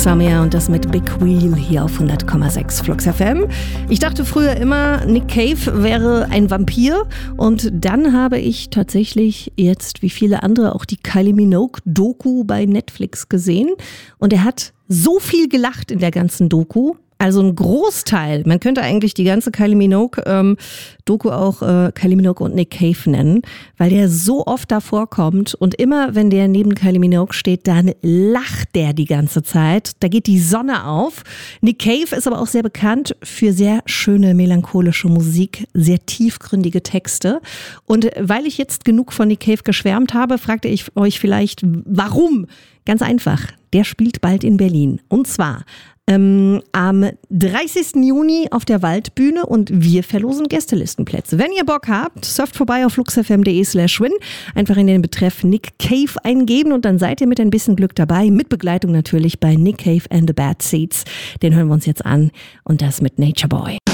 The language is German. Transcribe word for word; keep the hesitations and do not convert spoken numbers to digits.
Samia und das mit Big Wheel hier auf hundert Komma sechs Flux F M. Ich dachte früher immer, Nick Cave wäre ein Vampir und dann habe ich tatsächlich jetzt wie viele andere auch die Kylie Minogue-Doku bei Netflix gesehen und er hat so viel gelacht in der ganzen Doku. Also ein Großteil, man könnte eigentlich die ganze Kylie Minogue ähm, Doku auch äh, Kylie Minogue und Nick Cave nennen, weil der so oft da vorkommt und immer, wenn der neben Kylie Minogue steht, dann lacht der die ganze Zeit. Da geht die Sonne auf. Nick Cave ist aber auch sehr bekannt für sehr schöne melancholische Musik, sehr tiefgründige Texte. Und weil ich jetzt genug von Nick Cave geschwärmt habe, fragte ich euch vielleicht, warum? Ganz einfach, der spielt bald in Berlin. Und zwar Ähm, am dreißigsten Juni auf der Waldbühne und wir verlosen Gästelistenplätze. Wenn ihr Bock habt, surft vorbei auf fluxfm.de slash win. Einfach in den Betreff Nick Cave eingeben und dann seid ihr mit ein bisschen Glück dabei. Mit Begleitung natürlich bei Nick Cave and the Bad Seeds. Den hören wir uns jetzt an und das mit Nature Boy.